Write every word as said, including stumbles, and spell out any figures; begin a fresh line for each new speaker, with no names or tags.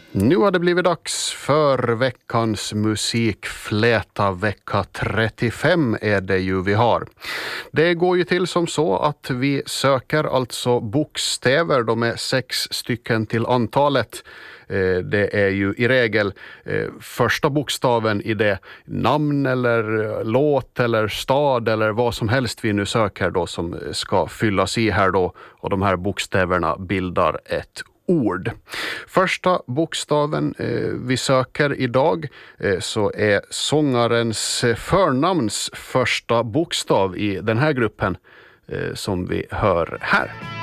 Nu har det blivit dags för veckans musikfläta. Vecka trettiofem är det ju vi har. Det går ju till som så att vi söker alltså bokstäver. De är sex stycken till antalet. Det är ju i regel första bokstaven i det namn eller låt eller stad eller vad som helst vi nu söker då som ska fyllas i här då. Och de här bokstäverna bildar ett ord. Första bokstaven eh, vi söker idag eh, så är sångarens förnamns första bokstav i den här gruppen eh, som vi hör här.